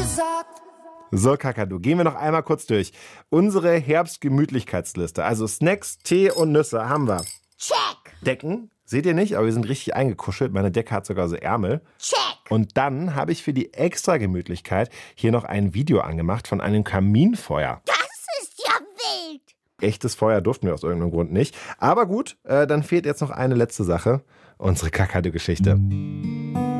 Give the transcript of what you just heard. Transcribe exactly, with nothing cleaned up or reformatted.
gesagt. So, Kakadu, gehen wir noch einmal kurz durch. Unsere Herbstgemütlichkeitsliste. Also Snacks, Tee und Nüsse haben wir. Check. Decken, seht ihr nicht, aber wir sind richtig eingekuschelt. Meine Decke hat sogar so Ärmel. Check. Und dann habe ich für die extra Gemütlichkeit hier noch ein Video angemacht von einem Kaminfeuer. Das ist ja wild. Echtes Feuer durften wir aus irgendeinem Grund nicht. Aber gut, äh, dann fehlt jetzt noch eine letzte Sache. Unsere Kakadu-Geschichte.